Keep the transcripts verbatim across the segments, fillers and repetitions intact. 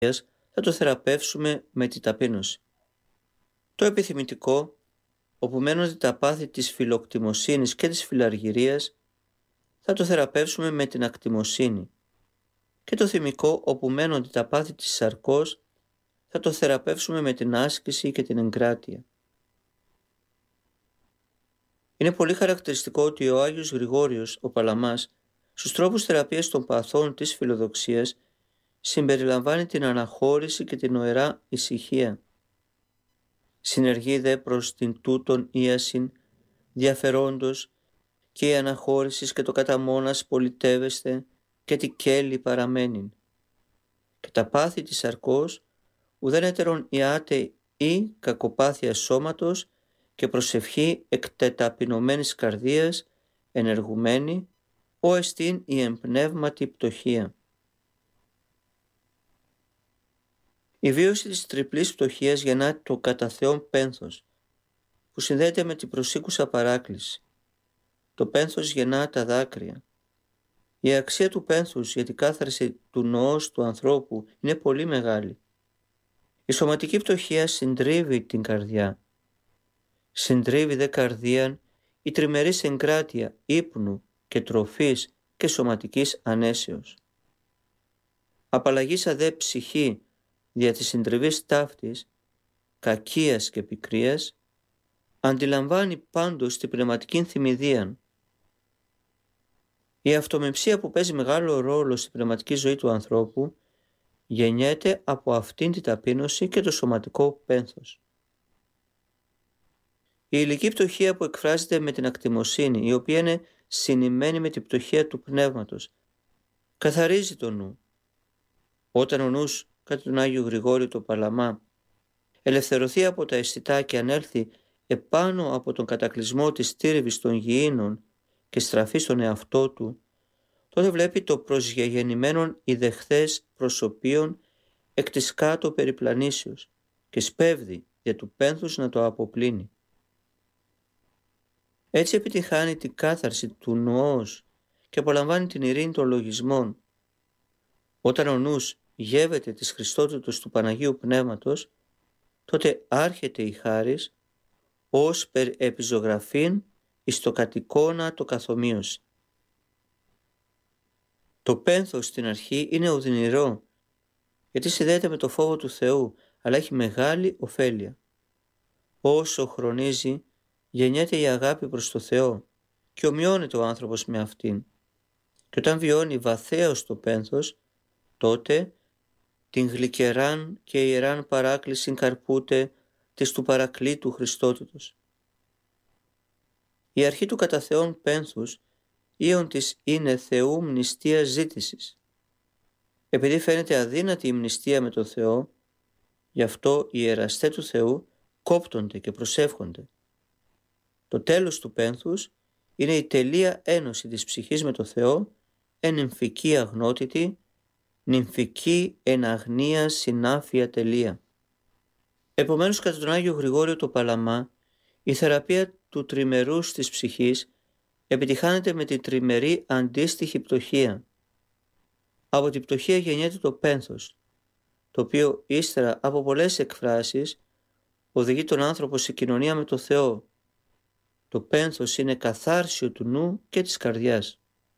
θα το θεραπεύσουμε με τη ταπείνωση. Το επιθυμητικό, όπου μένονται τα πάθη της φιλοκτιμοσύνης και της φιλαργυρίας, θα το θεραπεύσουμε με την ακτιμοσύνη. Και το θυμικό, όπου μένονται τα πάθη της σαρκός, θα το θεραπεύσουμε με την άσκηση και την εγκράτεια. Είναι πολύ χαρακτηριστικό ότι ο Άγιος Γρηγόριος, ο Παλαμάς, στους τρόπους θεραπείας των παθών της φιλοδοξίας, συμπεριλαμβάνει την αναχώρηση και την οερά ησυχία. Συνεργεί δε προς την τούτον ίασιν διαφερόντος και η αναχώρησης και το κατά μόνας πολιτεύεστε και τη κέλη παραμένειν. Και τα πάθη της σαρκός ουδένετερον ιάται ή κακοπάθεια σώματος και προσευχή εκτεταπεινωμένης καρδίας ενεργουμένη, ο εστίν η εμπνεύματη πτωχία. Η βίωση της τριπλής πτωχίας γεννά το κατά Θεόν πένθος, που συνδέεται με την προσήκουσα παράκληση. Το πένθος γεννά τα δάκρυα. Η αξία του πένθους για την κάθαρση του νοός του ανθρώπου είναι πολύ μεγάλη. Η σωματική πτωχία συντρίβει την καρδιά. Συντρίβει δε καρδίαν η τριμερής εγκράτεια ύπνου και τροφής και σωματικής ανέσεως. Απαλλαγήσα δε ψυχή δια της συντριβής ταύτης, κακίας και πικρίας, αντιλαμβάνει πάντως την πνευματική θυμηδίαν. Η αυτομεψία που παίζει μεγάλο ρόλο στην πνευματική ζωή του ανθρώπου γεννιέται από αυτήν την ταπείνωση και το σωματικό πένθος. Η υλική πτωχία που εκφράζεται με την ακτιμοσύνη, η οποία είναι συνημμένη με την πτωχία του πνεύματος, καθαρίζει το νου. Όταν ο νους, κατά τον Άγιο Γρηγόριο το Παλαμά, ελευθερωθεί από τα αισθητά και ανέλθει επάνω από τον κατακλυσμό της στήρβης των γηίνων και στραφεί στον εαυτό του, τότε βλέπει το προσγεγεννημένον ιδεχθές προσωπίων εκ της κάτω περιπλανήσεως και σπέβδει για του πένθους να το αποπλύνει. Έτσι επιτυχάνει την κάθαρση του νοός και απολαμβάνει την ειρήνη των λογισμών. Όταν ο νους γεύεται της Χριστότητος του Παναγίου Πνεύματος, τότε άρχεται η χάρις ως περ επιζωγραφήν εις το κατοικώνα το καθομοίωση. Το πένθος στην αρχή είναι οδυνηρό, γιατί συνδέεται με το φόβο του Θεού, αλλά έχει μεγάλη ωφέλεια. Όσο χρονίζει, γεννιέται η αγάπη προς το Θεό και ομοιώνεται ο άνθρωπος με αυτήν. Και όταν βιώνει βαθέως το πένθος, τότε την γλυκεράν και ιεράν παράκλησιν καρπούται της του παρακλήτου Χριστότητος. Η αρχή του κατά Θεόν πένθους ίον της είναι Θεού μνηστία ζήτησης. Επειδή φαίνεται αδύνατη η μνηστία με το Θεό, γι' αυτό οι ιεραστές του Θεού κόπτονται και προσεύχονται. Το τέλος του πένθους είναι η τελεία ένωση της ψυχής με το Θεό, εν νυμφική αγνότητη, νυμφική εν αγνία συνάφεια τελεία. Επομένως, κατά τον Άγιο Γρηγόριο το Παλαμά, η θεραπεία του τριμερούς της ψυχής επιτυχάνεται με την τριμερή αντίστοιχη πτωχία. Από την πτωχία γεννιέται το πένθος, το οποίο ύστερα από πολλές εκφράσεις οδηγεί τον άνθρωπο σε κοινωνία με το Θεό. Το πένθος είναι καθάρσιο του νου και της καρδιάς.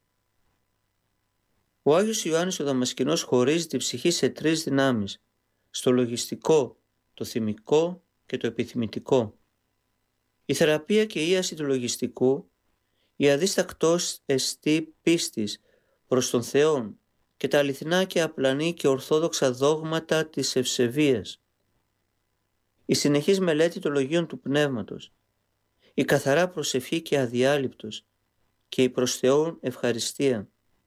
Ο Άγιος Ιωάννης ο Δαμασκηνός χωρίζει τη ψυχή σε τρεις δυνάμεις, στο λογιστικό, το θυμικό και το επιθυμητικό. Η θεραπεία και η ίαση του λογιστικού, η αδίστακτος εστί πίστης προς τον Θεόν και τα αληθινά και απλανή και ορθόδοξα δόγματα της ευσεβίας, η συνεχής μελέτη των λογίων του πνεύματος, η καθαρά προσευχή και αδιάλειπτος και η προς Θεόν ευχαριστία.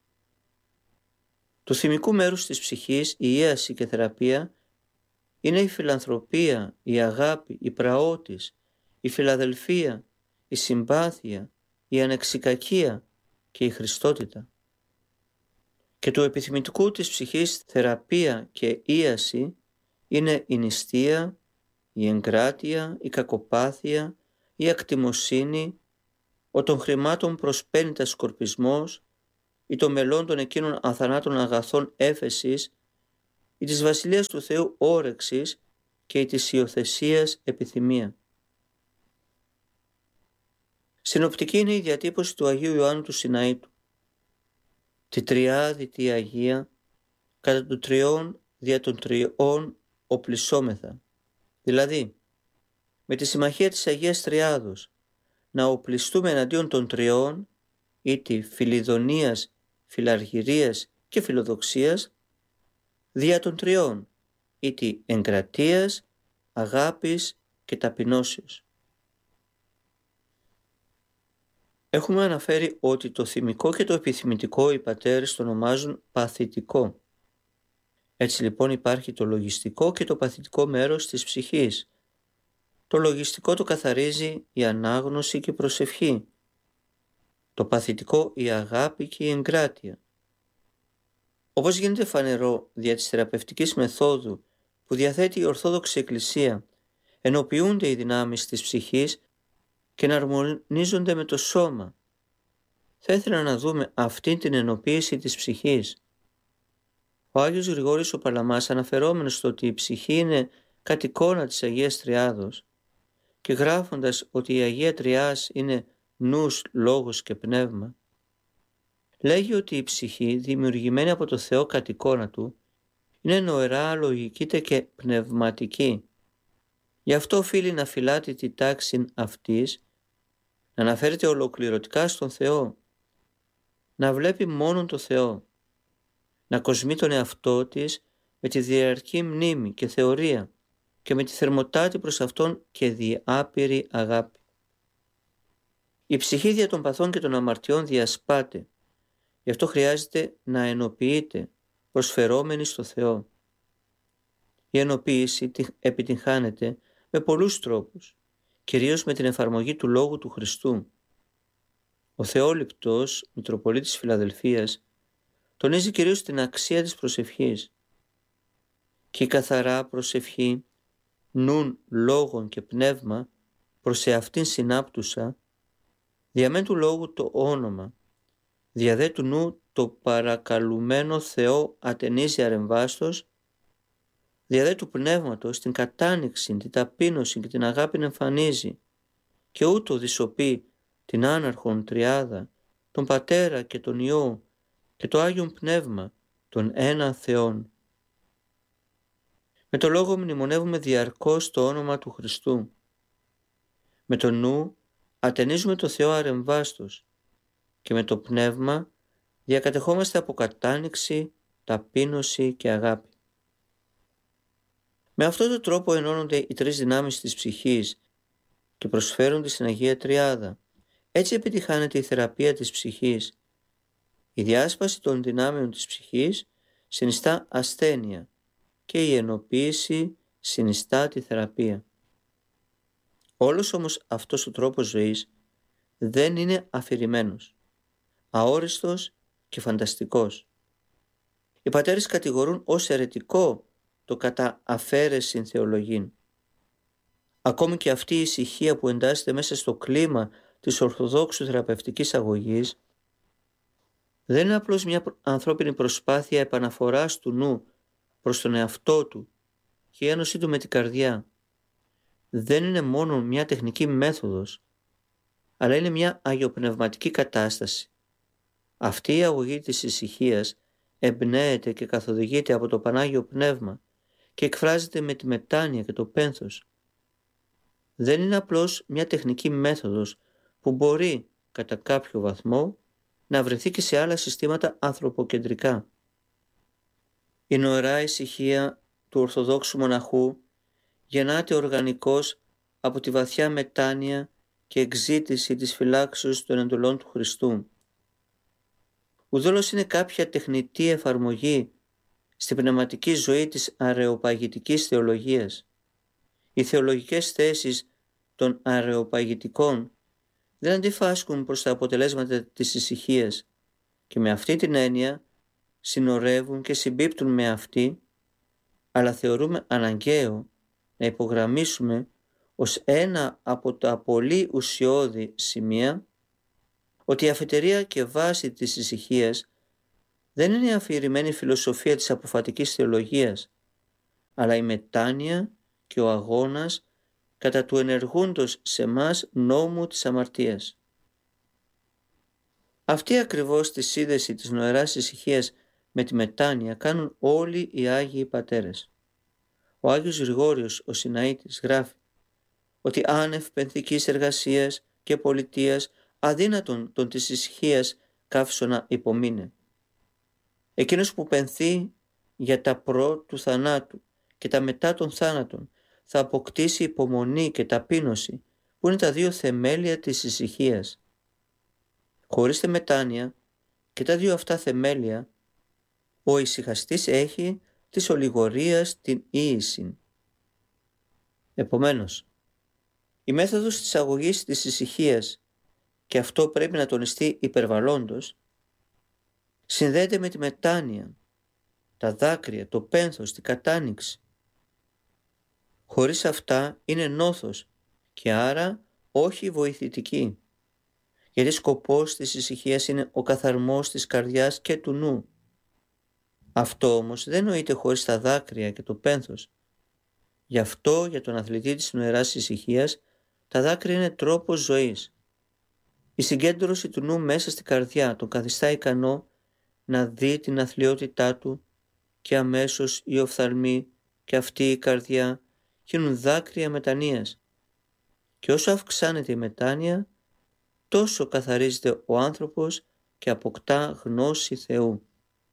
Του θυμικού μέρους της ψυχής, η ίαση και θεραπεία είναι η φιλανθρωπία, η αγάπη, η πραότης, η φιλαδελφία, η συμπάθεια, η ανεξικακία και η Χριστότητα. Και του επιθυμητικού της ψυχής θεραπεία και ίαση είναι η νηστεία, η εγκράτεια, η κακοπάθεια, η ακτιμοσύνη, ο των χρημάτων προσπένητας σκορπισμός ή των μελών των εκείνων αθανάτων αγαθών έφεσης η της Βασιλείας του Θεού όρεξης και η της υιοθεσίας επιθυμία. Συνοπτική είναι η διατύπωση του Αγίου Ιωάννου του Σιναήτου. Τη τριάδη τη Αγία, κατά του τριών δια των τριών οπλισόμεθα. Δηλαδή, με τη συμμαχία της Αγίας Τριάδος, να οπλιστούμε εναντίον των τριών, ή τη φιλιδονίας, φιλαργυρίας και φιλοδοξίας, δια των τριών, ή τη εγκρατείας, αγάπης και ταπεινώσεως. Έχουμε αναφέρει ότι το θυμικό και το επιθυμητικό οι πατέρες το ονομάζουν παθητικό. Έτσι λοιπόν υπάρχει το λογιστικό και το παθητικό μέρος της ψυχής. Το λογιστικό το καθαρίζει η ανάγνωση και η προσευχή. Το παθητικό η αγάπη και η εγκράτεια. Όπως γίνεται φανερό δια της θεραπευτικής μεθόδου που διαθέτει η Ορθόδοξη Εκκλησία, ενοποιούνται οι δυνάμεις της ψυχής και να αρμονίζονται με το σώμα. Θα ήθελα να δούμε αυτή την ενοποίηση της ψυχής. Ο Άγιος Γρηγόρης ο Παλαμάς, αναφερόμενος στο ότι η ψυχή είναι κατ' εικόνα της Αγίας Τριάδος και γράφοντας ότι η Αγία Τριάς είναι νους, λόγος και πνεύμα, λέγει ότι η ψυχή, δημιουργημένη από το Θεό κατ' εικόνα του, είναι νοερά, λογική και πνευματική. Γι' αυτό οφείλει να φυλάτει τη τάξη αυτής, να αναφέρεται ολοκληρωτικά στον Θεό, να βλέπει μόνον το Θεό, να κοσμεί τον εαυτό της με τη διαρκή μνήμη και θεωρία και με τη θερμοτάτη προς Αυτόν και διάπειρη αγάπη. Η ψυχή δια των παθών και των αμαρτιών διασπάται, γι' αυτό χρειάζεται να ενοποιείται προσφερόμενη στο Θεό. Η ενοποίηση επιτυγχάνεται με πολλούς τρόπους, κυρίως με την εφαρμογή του Λόγου του Χριστού. Ο Θεόληπτος, Μητροπολίτης Φιλαδελφίας, τονίζει κυρίως την αξία της προσευχής. Και η καθαρά προσευχή, νουν, λόγων και πνεύμα, προς εαυτήν συνάπτουσα, διαμέν του λόγου το όνομα, διαδέ του νου το παρακαλουμένο Θεό ατενίζει αρεμβάστος, διαδέ του πνεύματος την κατάνοιξη, την ταπείνωση και την αγάπη εμφανίζει και ούτω δισοπεί την άναρχον τριάδα, τον Πατέρα και τον Υιό και το Άγιον Πνεύμα, τον ένα Θεόν. Με το λόγο μνημονεύουμε διαρκώς το όνομα του Χριστού. Με το νου ατενίζουμε το Θεό αρεμβάστος και με το πνεύμα διακατεχόμαστε από κατάνοιξη, ταπείνωση και αγάπη. Με αυτόν τον τρόπο ενώνονται οι τρεις δυνάμεις της ψυχής και προσφέρονται στην Αγία Τριάδα. Έτσι επιτυχάνεται η θεραπεία της ψυχής. Η διάσπαση των δυνάμεων της ψυχής συνιστά ασθένεια και η ενοποίηση συνιστά τη θεραπεία. Όλος όμως αυτός ο τρόπος ζωής δεν είναι αφηρημένος, αόριστος και φανταστικός. Οι πατέρες κατηγορούν ως αιρετικό το κατά αφαίρεσιν θεολογήν. Ακόμη και αυτή η ησυχία που εντάσσεται μέσα στο κλίμα της ορθοδόξου θεραπευτικής αγωγής δεν είναι απλώς μια ανθρώπινη προσπάθεια επαναφοράς του νου προς τον εαυτό του και η ένωσή του με την καρδιά. Δεν είναι μόνο μια τεχνική μέθοδος, αλλά είναι μια αγιοπνευματική κατάσταση. Αυτή η αγωγή της ησυχίας εμπνέεται και καθοδηγείται από το Πανάγιο Πνεύμα και εκφράζεται με τη μετάνοια και το πένθος. Δεν είναι απλώς μια τεχνική μέθοδος που μπορεί κατά κάποιο βαθμό να βρεθεί και σε άλλα συστήματα ανθρωποκεντρικά. Η νοερά ησυχία του Ορθοδόξου μοναχού γεννάται οργανικώς από τη βαθιά μετάνοια και εξήτηση της φυλάξεως των εντολών του Χριστού. Ουδόλως είναι κάποια τεχνητή εφαρμογή στην πνευματική ζωή της αρεοπαγητικής θεολογίας. Οι θεολογικές θέσεις των αρεοπαγητικών δεν αντιφάσκουν προς τα αποτελέσματα της ησυχίας και με αυτή την έννοια συνορεύουν και συμπίπτουν με αυτή, αλλά θεωρούμε αναγκαίο να υπογραμμίσουμε ως ένα από τα πολύ ουσιώδη σημεία ότι η αφετηρία και βάση της ησυχίας δεν είναι η αφηρημένη φιλοσοφία της αποφατικής θεολογίας, αλλά η μετάνοια και ο αγώνας κατά του ενεργούντος σε μας νόμου της αμαρτίας. Αυτή ακριβώς τη σύνδεση της νοεράς ησυχίας με τη μετάνοια κάνουν όλοι οι Άγιοι Πατέρες. Ο Άγιος Γρηγόριος ο Συναήτης γράφει ότι άνευ πενθικής εργασίας και πολιτείας αδύνατον τον της ησυχίας καύσωνα υπομείνε. Εκείνος που πενθεί για τα προ του θανάτου και τα μετά των θάνατων θα αποκτήσει υπομονή και ταπείνωση, που είναι τα δύο θεμέλια της ησυχίας. Χωρίς τη μετάνοια και τα δύο αυτά θεμέλια, ο ησυχαστής έχει της ολιγορίας την ίηση. Επομένως, η μέθοδος της αγωγής της ησυχίας, και αυτό πρέπει να τονιστεί υπερβαλλόντος, συνδέεται με τη μετάνοια, τα δάκρυα, το πένθος, την κατάνοιξη. Χωρίς αυτά είναι νόθος και άρα όχι βοηθητική, γιατί σκοπός της ησυχίας είναι ο καθαρμός της καρδιάς και του νου. Αυτό όμως δεν νοείται χωρίς τα δάκρυα και το πένθος. Γι' αυτό για τον αθλητή της νοεράς ησυχίας τα δάκρυα είναι τρόπος ζωής. Η συγκέντρωση του νου μέσα στην καρδιά τον καθιστά ικανό να δει την αθλιότητά του και αμέσως οι οφθαλμοί και αυτή η καρδιά γίνουν δάκρυα μετανοίας. Και όσο αυξάνεται η μετάνοια, τόσο καθαρίζεται ο άνθρωπος και αποκτά γνώση Θεού.